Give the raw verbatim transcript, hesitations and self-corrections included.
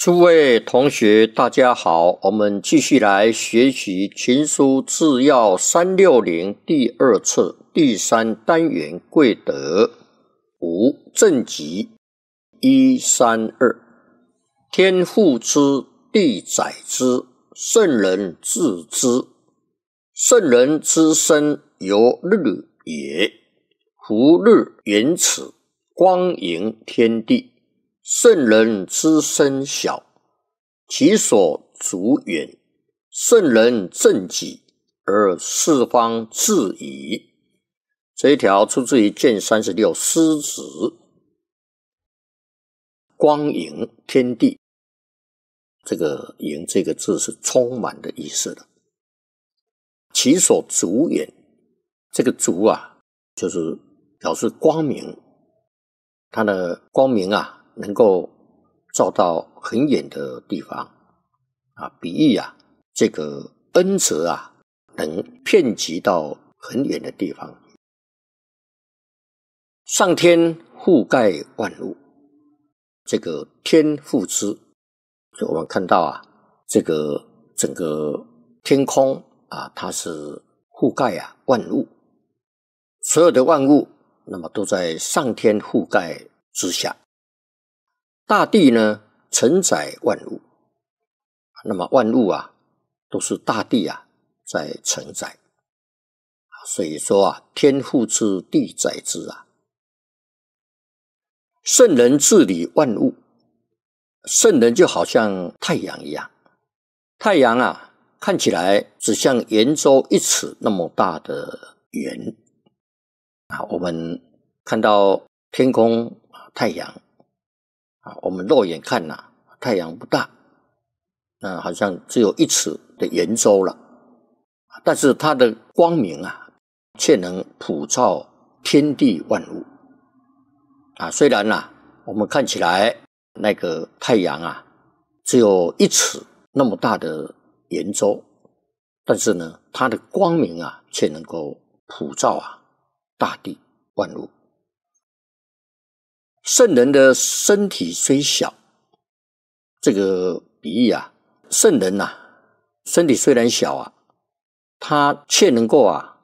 诸位同学大家好，我们继续来学习群书治要三六零第二册第三单元贵德五正集一三二。天父之，地载之，圣人治之。圣人之身由日也，夫日圆此，光盈天地。圣人之身小，其所足远。圣人正己，而四方治矣。这一条出自于卷三十六诗子。光盈天地，这个盈这个字是充满的意思的。其所足远，这个足啊，就是表示光明，它的光明啊能够照到很远的地方啊，比喻啊这个恩泽啊能遍及到很远的地方。上天覆盖万物，这个天覆之，就我们看到啊这个整个天空啊，它是覆盖啊万物，所有的万物那么都在上天覆盖之下。大地呢承载万物，那么万物啊都是大地啊在承载，所以说啊天覆之，地载之啊。圣人治理万物，圣人就好像太阳一样，太阳啊看起来只像圆周一尺那么大的圆啊，我们看到天空太阳啊，我们肉眼看啊，太阳不大，那好像只有一尺的圆周了，但是它的光明啊，却能普照天地万物啊。虽然啊，我们看起来那个太阳啊，只有一尺那么大的圆周，但是呢，它的光明啊，却能够普照啊大地万物。圣人的身体虽小，这个比喻啊，圣人啊身体虽然小啊，他却能够啊